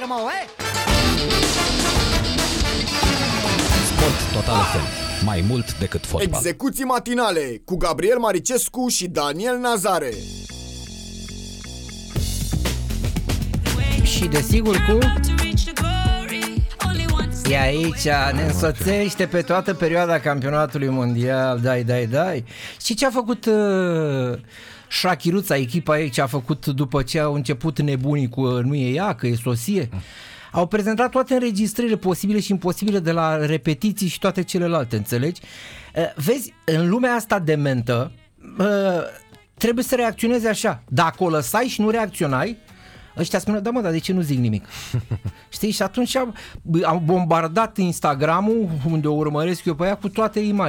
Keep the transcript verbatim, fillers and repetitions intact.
mă, e? Sport Total F M. Mai mult decât fotbal. Execuții matinale cu Gabriel Maricescu și Daniel Nazare. Și desigur cu... E aici, ne însoțește pe toată perioada campionatului mondial. Dai, dai, dai. Și ce a făcut uh, Șachiruța, echipa ei, ce a făcut după ce au început nebunii cu uh, nu e ea, că e sosie? Au prezentat toate înregistrările posibile și imposibile de la repetiții și toate celelalte, înțelegi? Uh, vezi, în lumea asta dementă uh, trebuie să reacționezi așa. Dacă o lăsai și nu reacționai, ăștia spună, da mă, dar de ce nu zic nimic? Știi? Și atunci am, am bombardat Instagramul, unde o urmăresc eu pe ea, cu toate imaginile.